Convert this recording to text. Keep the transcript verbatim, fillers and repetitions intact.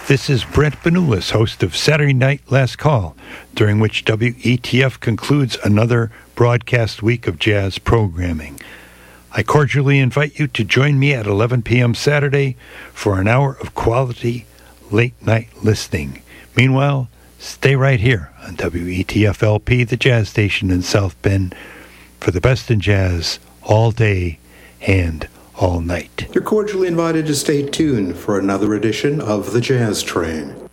This is Brent Benulis, host of Saturday Night Last Call, during which W E T F concludes another broadcast week of jazz programming. I cordially invite you to join me at eleven p.m. Saturday for an hour of quality late-night listening. Meanwhile, stay right here on W E T F L P, the jazz station in South Bend, for the best in jazz all day and all night. You're cordially invited to stay tuned for another edition of The Jazz Train.